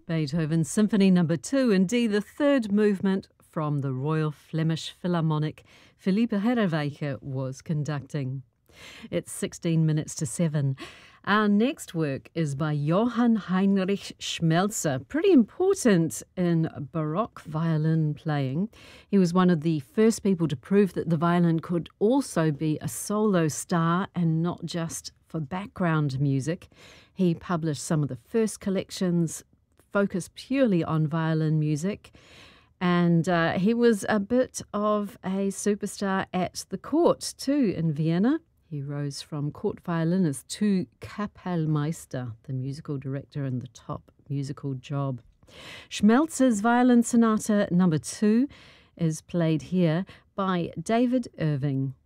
Beethoven's Symphony No. 2 and D, the third movement from the Royal Flemish Philharmonic, Philippe Herreweyke was conducting. It's 16 minutes to 7. Our next work is by Johann Heinrich Schmelzer, pretty important in Baroque violin playing. He was one of the first people to prove that the violin could also be a solo star and not just for background music. He published some of the first collections focused purely on violin music. And he was a bit of a superstar at the court too in Vienna. He rose from court violinist to Kapellmeister, the musical director and the top musical job. Schmelzer's Violin Sonata No. 2 is played here by David Irving.